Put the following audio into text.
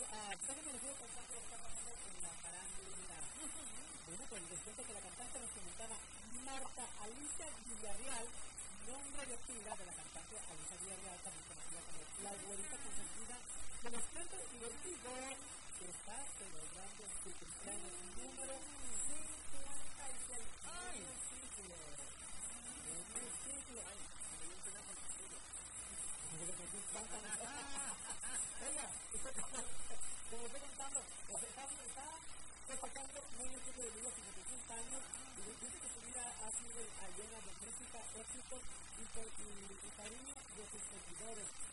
¿Sabes que me refiero cantante lo que está pasando con la farándula? Bueno, pues les cuento que la cantante norteamericana Marta Alicia Villarreal, nombre de pila de la cantante Alicia Villarreal, también conocida como la güerita consentida de los centros divertidos, que está celebrando su cumpleaños número 56. ¡Ay! Venga, como estoy contando, está destacando muy el tipo de vida 56 años y dice que su vida ha sido llena de música, éxitos y cariño de sus seguidores.